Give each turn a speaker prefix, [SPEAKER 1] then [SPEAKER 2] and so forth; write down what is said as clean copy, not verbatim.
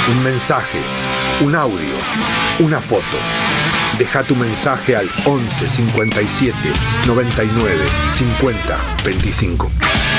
[SPEAKER 1] un mensaje, un audio, una foto. Deja tu mensaje al 11 57 99 50 25.